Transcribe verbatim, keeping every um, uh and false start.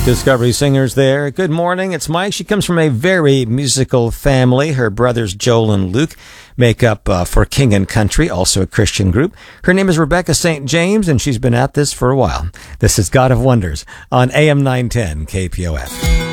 Discovery Singers there. Good morning. It's Mike. She comes from a very musical family. Her brothers Joel and Luke make up uh, for King and Country, also a Christian group. Her name is Rebecca Saint James, and she's been at this for a while. This is God of Wonders on A M nine ten K P O F.